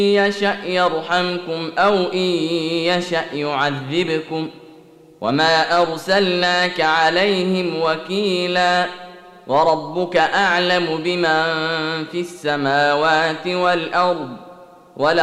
يشأ يرحمكم أو إن يشأ يعذبكم وما أرسلناك عليهم وكيلا وربك أعلم بمن في السماوات والأرض